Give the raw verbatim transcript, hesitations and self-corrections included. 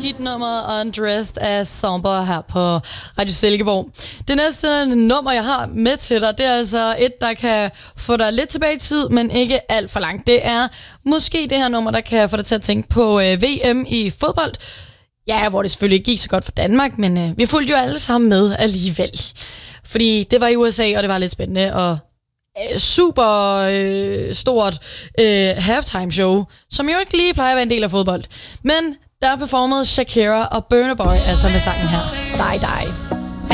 hitnummeret Undressed af Somber her på Radio Silkeborg. Det næste nummer, jeg har med til dig, det er altså et, der kan få dig lidt tilbage i tid, men ikke alt for langt. Det er måske det her nummer, der kan få dig til at tænke på øh, V M i fodbold. Ja, hvor det selvfølgelig ikke gik så godt for Danmark, men øh, vi fulgte jo alle sammen med alligevel. Fordi det var i U S A, og det var lidt spændende, og øh, super øh, stort øh, halftime show, som jo ikke lige plejer at være en del af fodbold. Men der performede Shakira og Burna Boy altså med sangen her, Die Die.